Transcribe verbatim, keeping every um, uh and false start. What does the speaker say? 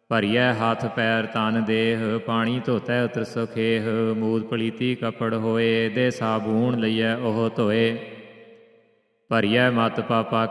ਭਰੀਐ ਹੱਥ ਪੈਰ ਤਨ ਦੇਹ, ਪਾਣੀ ਧੋਤੈ ਉਤਰ ਸੁਖੇਹ। ਮੂਦ ਪਲੀਤੀ ਕੱਪੜ ਹੋਏ, ਦੇ ਸਾਬੂਣ ਲਈਐ ਉਹ ਧੋਏ। ਭਰੀਐ ਮਤ ਪਾਪਾ